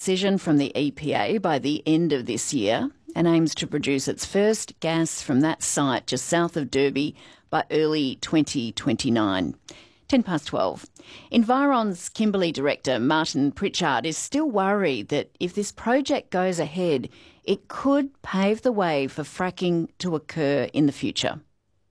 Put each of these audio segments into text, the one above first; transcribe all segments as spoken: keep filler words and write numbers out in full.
decision from the E P A by the end of this year and aims to produce its first gas from that site just south of Derby by early twenty twenty-nine. ten past twelve. Environ's Kimberley Director Martin Pritchard is still worried that if this project goes ahead, it could pave the way for fracking to occur in the future.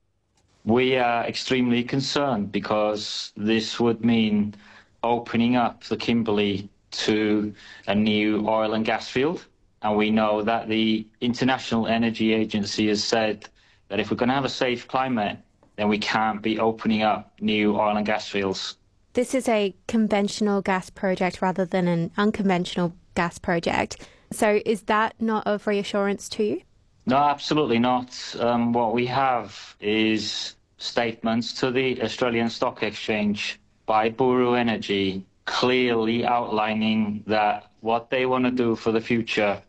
We are extremely concerned because this would mean opening up the Kimberley to a new oil and gas field. And we know that the International Energy Agency has said that if we're going to have a safe climate, then we can't be opening up new oil and gas fields. This is a conventional gas project rather than an unconventional gas project. So is that not of reassurance to you? No, absolutely not. Um, what we have is statements to the Australian Stock Exchange by Buru Energy clearly outlining that what they want to do for the future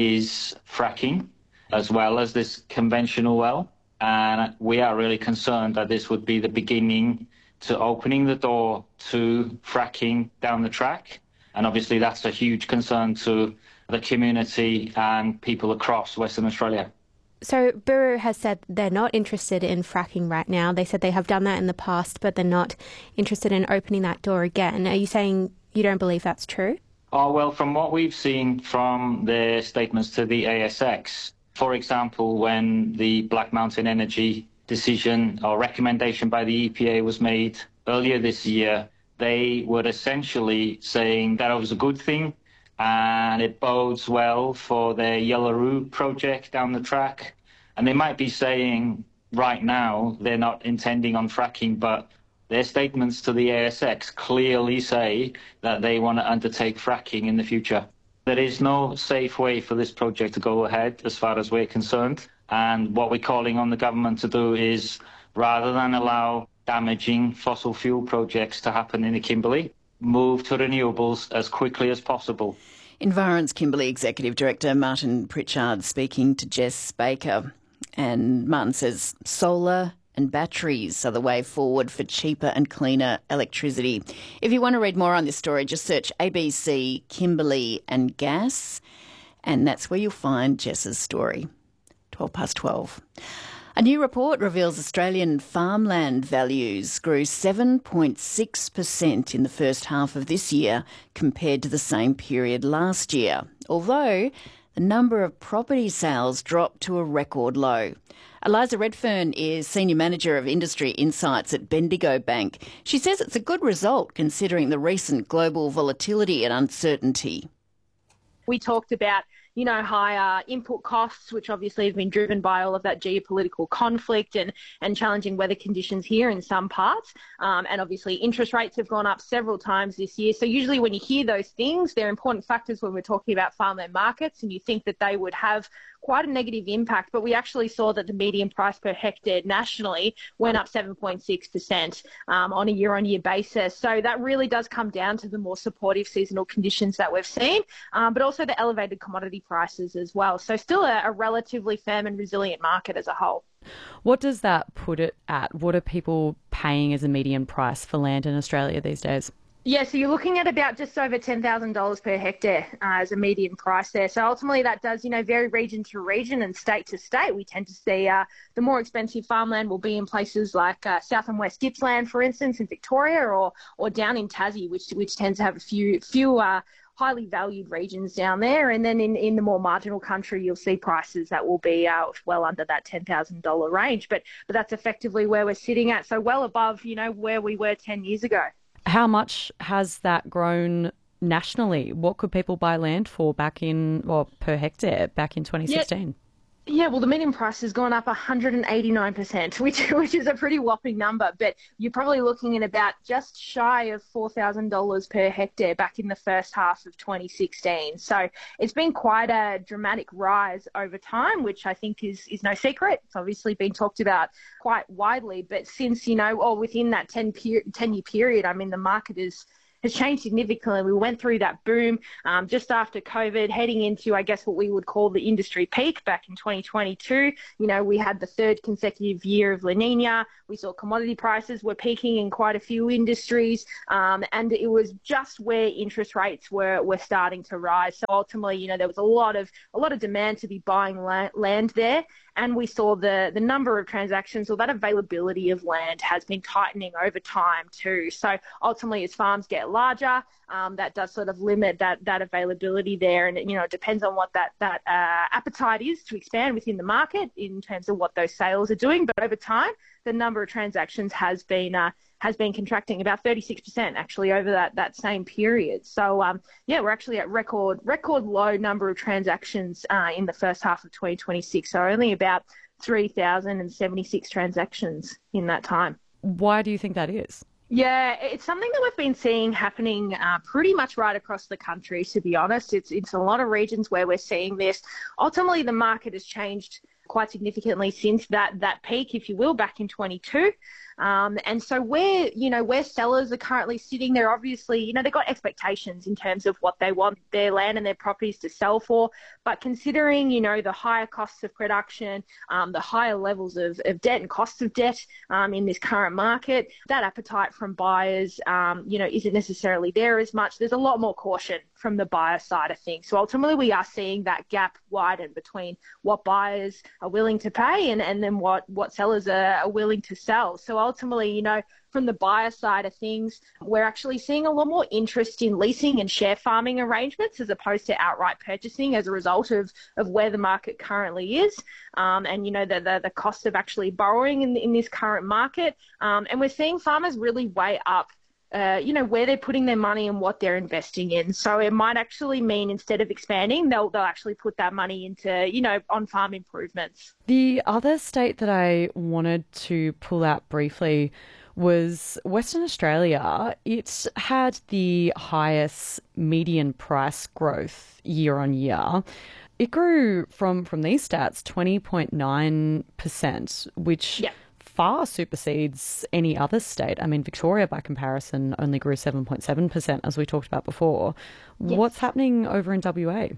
is fracking as well as this conventional well. And we are really concerned that this would be the beginning to opening the door to fracking down the track. And obviously that's a huge concern to the community and people across Western Australia. So Buru has said they're not interested in fracking right now. They said they have done that in the past, but they're not interested in opening that door again. Are you saying you don't believe that's true? Oh, well, from what we've seen from their statements to the A S X, for example, when the Black Mountain Energy decision or recommendation by the E P A was made earlier this year, they were essentially saying that it was a good thing and it bodes well for their Yellaroo project down the track. And they might be saying right now they're not intending on fracking, but their statements to the A S X clearly say that they want to undertake fracking in the future. There is no safe way for this project to go ahead as far as we're concerned. And what we're calling on the government to do is, rather than allow damaging fossil fuel projects to happen in the Kimberley, move to renewables as quickly as possible. Environ's Kimberley Executive Director Martin Pritchard speaking to Jess Baker. And Martin says solar and batteries are the way forward for cheaper and cleaner electricity. If you want to read more on this story, just search A B C Kimberley and gas, and that's where you'll find Jess's story. twelve past twelve. A new report reveals Australian farmland values grew seven point six percent in the first half of this year compared to the same period last year, although the number of property sales dropped to a record low. Eliza Redfern is Senior Manager of Industry Insights at Bendigo Bank. She says it's a good result considering the recent global volatility and uncertainty. We talked about, you know, higher input costs, which obviously have been driven by all of that geopolitical conflict and, and challenging weather conditions here in some parts. Um, and obviously interest rates have gone up several times this year. So usually when you hear those things, they're important factors when we're talking about farmland markets, and you think that they would have quite a negative impact, but we actually saw that the median price per hectare nationally went up seven point six percent um, on a year-on-year basis. So that really does come down to the more supportive seasonal conditions that we've seen, um, but also the elevated commodity prices as well. So still a, a relatively firm and resilient market as a whole. What does that put it at? What are people paying as a median price for land in Australia these days? Yeah, so you're looking at about just over ten thousand dollars per hectare uh, as a median price there. So ultimately that does, you know, vary region to region and state to state. We tend to see uh, the more expensive farmland will be in places like uh, South and West Gippsland, for instance, in Victoria, or or down in Tassie, which which tends to have a few few uh, highly valued regions down there. And then in, in the more marginal country, you'll see prices that will be uh, well under that ten thousand dollars range. But but that's effectively where we're sitting at. So well above, you know, where we were ten years ago. How much has that grown nationally? What could people buy land for back in, or per hectare back in twenty sixteen? Yeah. Yeah, well, the median price has gone up one hundred eighty-nine percent, which which is a pretty whopping number. But you're probably looking at about just shy of four thousand dollars per hectare back in the first half of twenty sixteen. So it's been quite a dramatic rise over time, which I think is is no secret. It's obviously been talked about quite widely. But since, you know, or within that ten year period, I mean, the market is has changed significantly. We went through that boom um, just after COVID, heading into, I guess, what we would call the industry peak back in twenty twenty-two. You know, we had the third consecutive year of La Nina. We saw commodity prices were peaking in quite a few industries, um, and it was just where interest rates were were starting to rise. So ultimately, you know, there was a lot of a lot of demand to be buying la- land there, and we saw the the number of transactions, or that availability of land, has been tightening over time too. So ultimately, as farms get larger, um, that does sort of limit that that availability there, and you know, it depends on what that that uh, appetite is to expand within the market in terms of what those sales are doing. But over time, the number of transactions has been uh, has been contracting about thirty-six percent actually over that, that same period. So um, yeah, we're actually at record record low number of transactions uh, in the first half of twenty twenty-six. So only about three thousand seventy-six transactions in that time. Why do you think that is? Yeah, it's something that we've been seeing happening uh, pretty much right across the country, to be honest. It's, it's a lot of regions where we're seeing this. Ultimately, the market has changed quite significantly since that that peak, if you will, back in twenty-two. Um, and so where, you know, where sellers are currently sitting, they're obviously, you know, they've got expectations in terms of what they want their land and their properties to sell for. But considering, you know, the higher costs of production, um, the higher levels of, of debt and costs of debt um, in this current market, that appetite from buyers, um, you know, isn't necessarily there as much. There's a lot more caution from the buyer side of things. So ultimately, we are seeing that gap widen between what buyers are willing to pay and, and then what, what sellers are, are willing to sell. So ultimately, you know, from the buyer side of things, we're actually seeing a lot more interest in leasing and share farming arrangements as opposed to outright purchasing as a result of, of where the market currently is. Um, and, you know, the, the, the cost of actually borrowing in, in this current market. Um, and we're seeing farmers really weigh up Uh, you know, where they're putting their money and what they're investing in. So it might actually mean instead of expanding, they'll they'll actually put that money into, you know, on-farm improvements. The other state that I wanted to pull out briefly was Western Australia. It had the highest median price growth year on year. It grew from, from these stats twenty point nine percent, which... Yeah. far supersedes any other state. I mean, Victoria, by comparison, only grew seven point seven percent, as we talked about before. Yes. What's happening over in W A?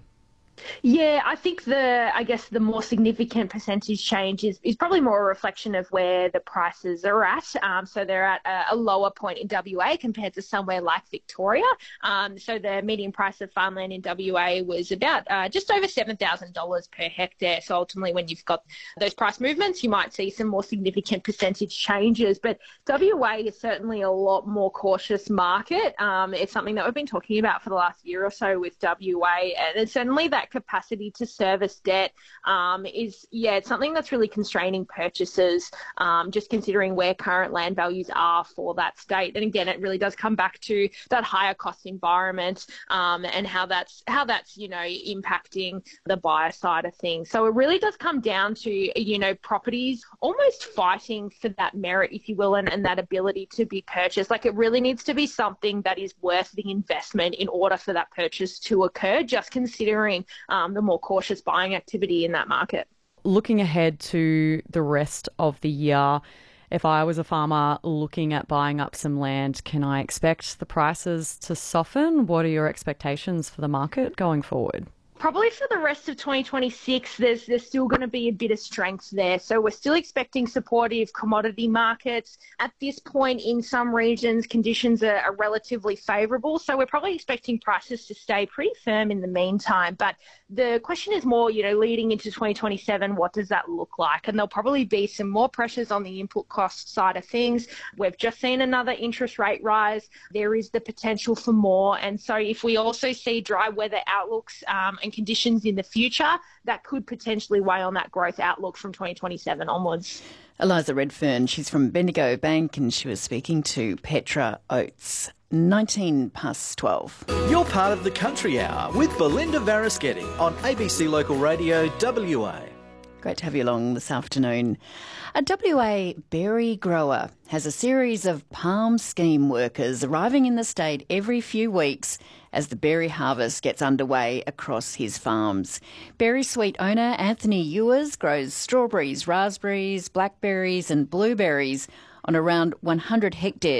Yeah, I think the, I guess the more significant percentage change is, is probably more a reflection of where the prices are at. Um, so they're at a, a lower point in W A compared to somewhere like Victoria. Um, so the median price of farmland in W A was about uh, just over seven thousand dollars per hectare. So ultimately, when you've got those price movements, you might see some more significant percentage changes. But W A is certainly a lot more cautious market. Um, it's something that we've been talking about for the last year or so with W A, and it's certainly that capacity to service debt um, is, yeah, it's something that's really constraining purchases, um, just considering where current land values are for that state. And again, it really does come back to that higher cost environment um, and how that's, how that's, you know, impacting the buyer side of things. So it really does come down to, you know, properties almost fighting for that merit, if you will, and, and that ability to be purchased. Like, it really needs to be something that is worth the investment in order for that purchase to occur, just considering Um, the more cautious buying activity in that market. Looking ahead to the rest of the year, if I was a farmer looking at buying up some land, can I expect the prices to soften? What are your expectations for the market going forward? Probably for the rest of twenty twenty-six, there's there's still going to be a bit of strength there. So we're still expecting supportive commodity markets. At this point, in some regions, conditions are, are relatively favourable. So we're probably expecting prices to stay pretty firm in the meantime. But the question is more, you know, leading into twenty twenty-seven, what does that look like? And there'll probably be some more pressures on the input cost side of things. We've just seen another interest rate rise. There is the potential for more. And so if we also see dry weather outlooks um, and conditions in the future, that could potentially weigh on that growth outlook from twenty twenty-seven onwards. Eliza Redfern, she's from Bendigo Bank, and she was speaking to Petra Oates. nineteen past twelve. You're part of the Country Hour with Belinda Varaschetti on A B C Local Radio W A. Great to have you along this afternoon. A W A berry grower has a series of palm scheme workers arriving in the state every few weeks as the berry harvest gets underway across his farms. Berry Sweet owner Anthony Ewers grows strawberries, raspberries, blackberries and blueberries on around one hundred hectares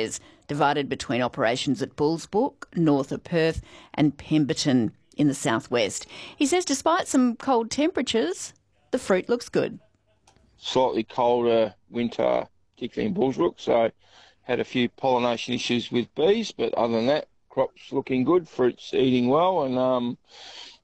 divided between operations at Bullsbrook, north of Perth, and Pemberton in the southwest. He says despite some cold temperatures, the fruit looks good. Slightly colder winter, particularly in Bullsbrook, so had a few pollination issues with bees, but other than that, crops looking good, fruits eating well, and um,